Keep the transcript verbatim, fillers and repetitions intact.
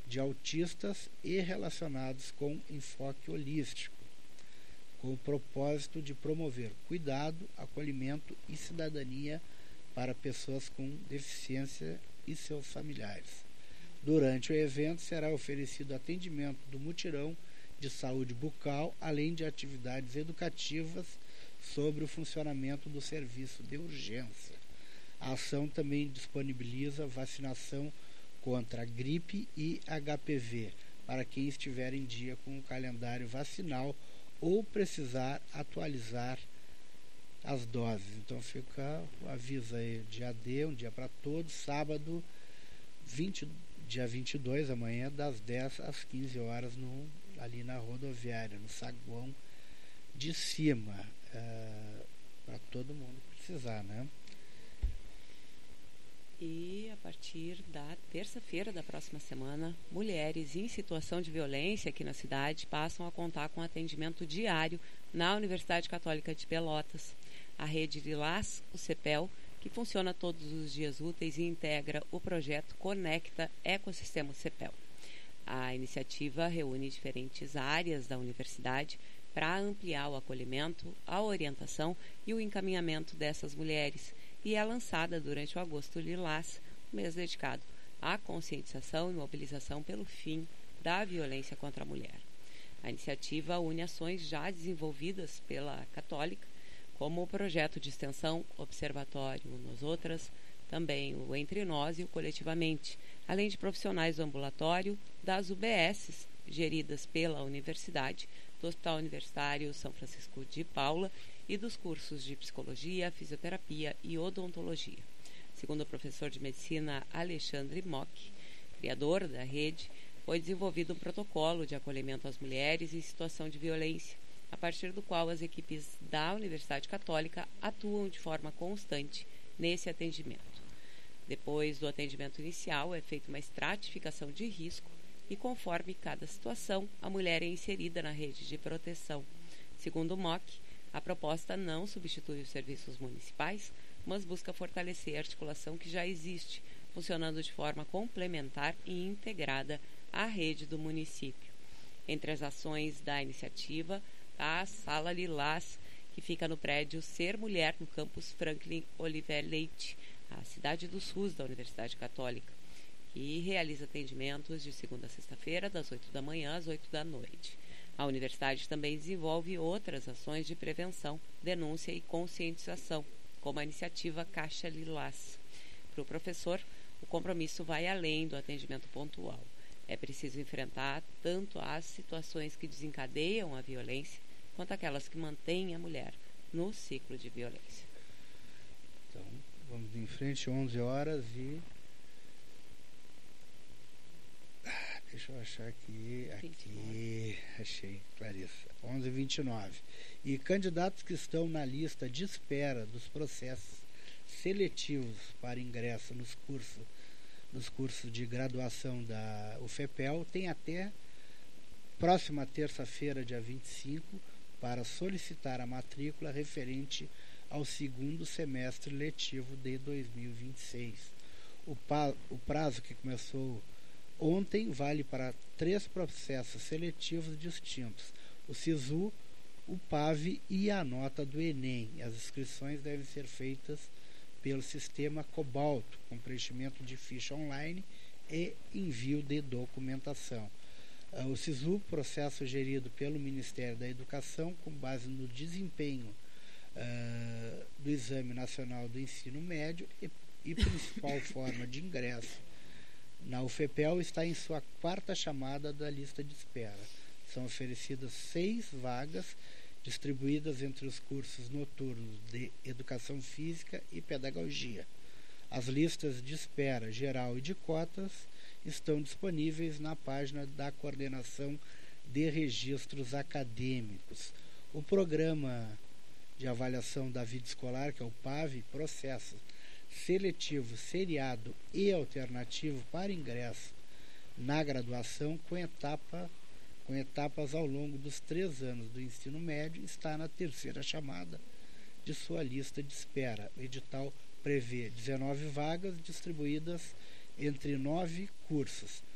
de autistas e relacionados com enfoque holístico, com o propósito de promover cuidado, acolhimento e cidadania para pessoas com deficiência e seus familiares. Durante o evento será oferecido atendimento do mutirão de saúde bucal, além de atividades educativas sobre o funcionamento do serviço de urgência. A ação também disponibiliza vacinação contra a gripe e H P V para quem estiver em dia com o calendário vacinal ou precisar atualizar as doses. Então fica o aviso aí, dia D, um dia para todos, sábado, vinte, dia vinte e dois, amanhã, das dez às quinze horas, no, ali na rodoviária, no saguão de cima, é, para todo mundo precisar, né? E a partir da terça-feira da próxima semana, mulheres em situação de violência aqui na cidade passam a contar com atendimento diário na Universidade Católica de Pelotas. A rede Lilás, o CEPEL, que funciona todos os dias úteis e integra o projeto Conecta Ecossistema CEPEL. A iniciativa reúne diferentes áreas da universidade para ampliar o acolhimento, a orientação e o encaminhamento dessas mulheres, e é lançada durante o Agosto Lilás, mês dedicado à conscientização e mobilização pelo fim da violência contra a mulher. A iniciativa une ações já desenvolvidas pela Católica, como o projeto de extensão Observatório Nós Outras, também o Entre Nós e o Coletivamente, além de profissionais do ambulatório, das U B Ss, geridas pela Universidade, do Hospital Universitário São Francisco de Paula e dos cursos de Psicologia, Fisioterapia e Odontologia. Segundo o professor de Medicina Alexandre Mock, criador da rede, foi desenvolvido um protocolo de acolhimento às mulheres em situação de violência, a partir do qual as equipes da Universidade Católica atuam de forma constante nesse atendimento. Depois do atendimento inicial, é feita uma estratificação de risco e, conforme cada situação, a mulher é inserida na rede de proteção. Segundo o Mock, a proposta não substitui os serviços municipais, mas busca fortalecer a articulação que já existe, funcionando de forma complementar e integrada à rede do município. Entre as ações da iniciativa, a Sala Lilás, que fica no prédio Ser Mulher, no campus Franklin Oliver Leite, a cidade do SUS da Universidade Católica, que realiza atendimentos de segunda a sexta-feira, das oito da manhã às oito da noite. A universidade também desenvolve outras ações de prevenção, denúncia e conscientização, como a iniciativa Caixa Lilás. Para o professor, o compromisso vai além do atendimento pontual. É preciso enfrentar tanto as situações que desencadeiam a violência, quanto aquelas que mantêm a mulher no ciclo de violência. Então, vamos em frente, onze horas e... Deixa eu achar aqui, aqui, achei, Clarissa, onze e vinte e nove. E candidatos que estão na lista de espera dos processos seletivos para ingresso nos cursos, nos cursos de graduação da U F P E L têm até próxima terça-feira, dia vinte e cinco, para solicitar a matrícula referente ao segundo semestre letivo de dois mil e vinte e seis. O, pa, o prazo que começou ontem vale para três processos seletivos distintos: o SISU, o P A V e a nota do Enem. As inscrições devem ser feitas pelo sistema Cobalto, com preenchimento de ficha online e envio de documentação. O SISU, processo gerido pelo Ministério da Educação, com base no desempenho uh, do Exame Nacional do Ensino Médio e, e principal forma de ingresso na U F P E L, está em sua quarta chamada da lista de espera. São oferecidas seis vagas, distribuídas entre os cursos noturnos de Educação Física e Pedagogia. As listas de espera geral e de cotas estão disponíveis na página da Coordenação de Registros Acadêmicos. O Programa de Avaliação da Vida Escolar, que é o P A V, processo seletivo, seriado e alternativo para ingresso na graduação com, etapa, com etapas ao longo dos três anos do ensino médio, está na terceira chamada de sua lista de espera. O edital prevê dezenove vagas distribuídas entre nove cursos.